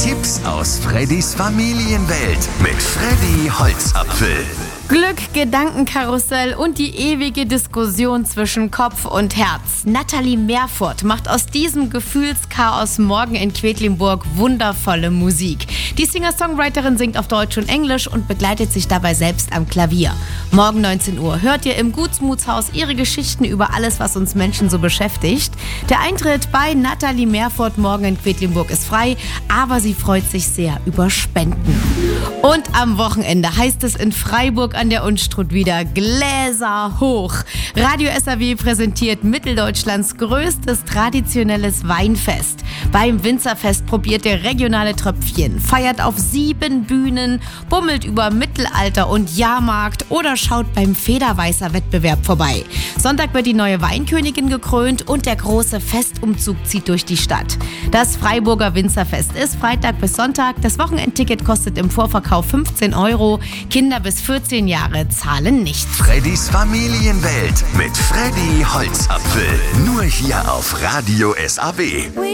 Tipps aus Freddys Familienwelt mit Freddy Holzapfel. Glück, Gedankenkarussell und die ewige Diskussion zwischen Kopf und Herz. Nathalie Merfurt macht aus diesem Gefühlschaos morgen in Quedlinburg wundervolle Musik. Die Singer-Songwriterin singt auf Deutsch und Englisch und begleitet sich dabei selbst am Klavier. Morgen 19 Uhr hört ihr im Gutsmutshaus ihre Geschichten über alles, was uns Menschen so beschäftigt. Der Eintritt bei Nathalie Merfurt morgen in Quedlinburg ist frei, aber sie freut sich sehr über Spenden. Und am Wochenende heißt es in Freiburg an der Unstrut wieder Gläser hoch. Radio SAW präsentiert Mitteldeutschlands größtes traditionelles Weinfest. Beim Winzerfest probiert ihr regionale Tröpfchen, feiert auf 7 Bühnen, bummelt über Mittelalter und Jahrmarkt oder schaut beim Federweißer-Wettbewerb vorbei. Sonntag wird die neue Weinkönigin gekrönt und der große Festumzug zieht durch die Stadt. Das Freiburger Winzerfest ist Freitag bis Sonntag. Das Wochenendticket kostet im Vorverkauf 15 €. Kinder bis 14 Jahre zahlen nichts. Freddys Familienwelt mit Freddy Holzapfel. Nur hier auf Radio SAW.